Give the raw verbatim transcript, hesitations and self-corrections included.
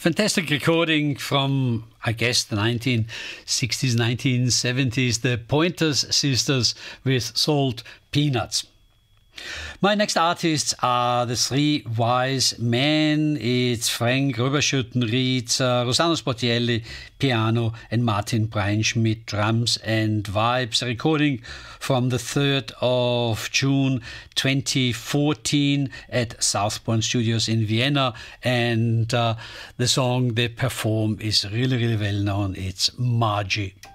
Fantastic recording from, I guess, the nineteen sixties, nineteen seventies, the Pointers Sisters with Salt Peanuts. My next artists are the Three Wise Men. It's Frank Röberschüttenried, uh, Rossano Sportielli, piano, and Martin Breinschmidt, drums and vibes. A recording from the third of June twenty fourteen at Southbourne Studios in Vienna. And uh, the song they perform is really, really well known. It's Margie.